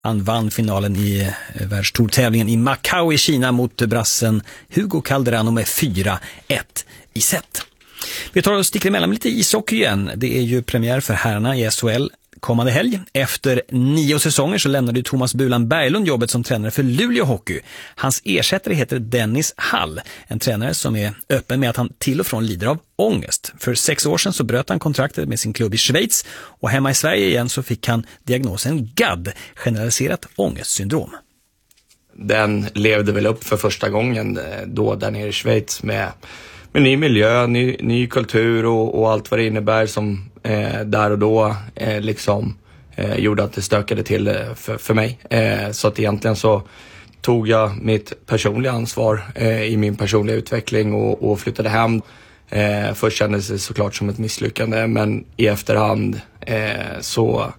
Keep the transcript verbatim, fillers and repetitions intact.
Han vann finalen i världstourtävlingen i Macau i Kina mot brassen Hugo Calderano med fyra ett i set. Vi tar och sticker emellan lite ishockey igen. Det är ju premiär för herrarna i S H L kommande helg. Efter nio säsonger så lämnade Thomas Bulan Berglund jobbet som tränare för Luleå Hockey. Hans ersättare heter Dennis Hall, en tränare som är öppen med att han till och från lider av ångest. För sex år sedan så bröt han kontraktet med sin klubb i Schweiz och hemma i Sverige igen så fick han diagnosen G A D, generaliserat ångestsyndrom. Den levde väl upp för första gången då där nere i Schweiz med, med ny miljö, ny, ny kultur och, och allt vad det innebär som eh, där och då eh, liksom eh, gjorde att det stökade till eh, för, för mig. Eh, så att egentligen så tog jag mitt personliga ansvar eh, i min personliga utveckling och, och flyttade hem. Eh, först kändes det såklart som ett misslyckande, men i efterhand eh, så